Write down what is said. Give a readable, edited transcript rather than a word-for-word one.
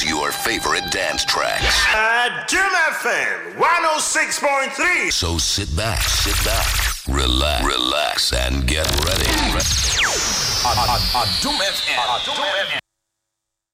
plays your favorite dance tracks. Doom FM 106.3. So sit back, relax, and get ready. Doom FM.